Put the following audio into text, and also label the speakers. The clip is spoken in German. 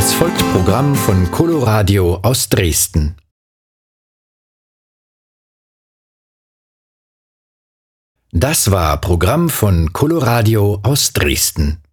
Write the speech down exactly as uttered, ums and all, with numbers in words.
Speaker 1: Es folgt Programm von Coloradio aus Dresden. Das war Programm von Coloradio aus Dresden.